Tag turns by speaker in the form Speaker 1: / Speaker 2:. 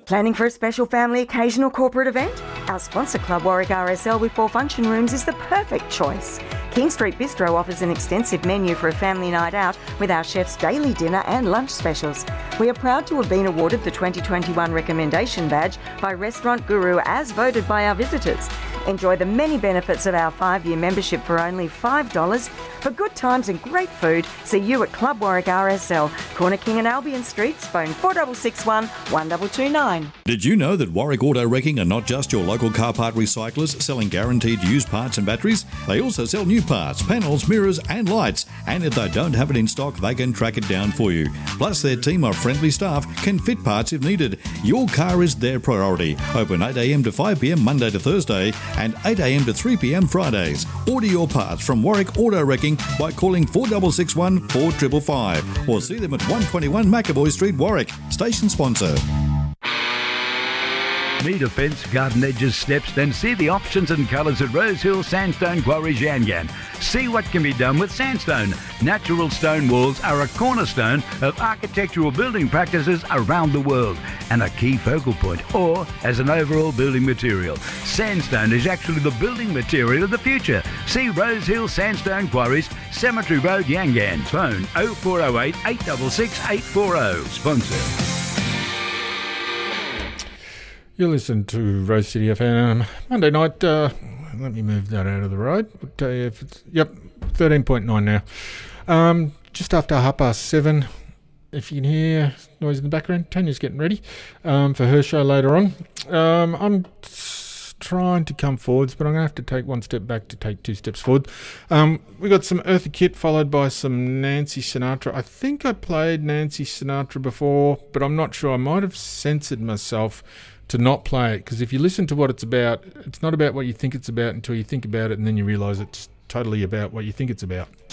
Speaker 1: Planning for a special family occasion or corporate event? Our sponsor Club Warwick RSL with 4 function rooms is the perfect choice. King Street Bistro offers an extensive menu for a family night out with our chef's daily dinner and lunch specials. We are proud to have been awarded the 2021 Recommendation Badge by Restaurant Guru as voted by our visitors. Enjoy the many benefits of our 5-year membership for only $5. For good times and great food, see you at Club Warwick RSL, Corner King and Albion Streets, phone 4661 1229.
Speaker 2: Did you know that Warwick Auto Wrecking are not just your local car part recyclers selling guaranteed used parts and batteries? They also sell new parts, panels, mirrors and lights. And if they don't have it in stock, they can track it down for you. Plus, their team of friendly staff can fit parts if needed. Your car is their priority. Open 8am to 5pm Monday to Thursday and 8am to 3pm Fridays. Order your parts from Warwick Auto Wrecking by calling 4661 4555 or see them at 121 McAvoy Street, Warwick. Station sponsor.
Speaker 3: Need a fence, garden edges, steps? Then see the options and colours at Rosehill Sandstone Quarries Yangan. See what can be done with sandstone. Natural stone walls are a cornerstone of architectural building practices around the world and a key focal point, or as an overall building material. Sandstone is actually the building material of the future. See Rosehill Sandstone Quarries, Cemetery Road, Yangan. Phone 0408 866 840. Sponsor.
Speaker 4: You listen to Rose City FM Monday night. Let me move that out of the road. I'll tell you if it's 13.9 now. Just after 7:30. If you can hear noise in the background, Tanya's getting ready for her show later on. I'm trying to come forwards, but I'm going to have to take one step back to take 2 steps forward. We got some Eartha Kitt followed by some Nancy Sinatra. I think I played Nancy Sinatra before, but I'm not sure. I might have censored myself to not play it, because if you listen to what it's about, it's not about what you think it's about until you think about it and then you realise it's totally about what you think it's about.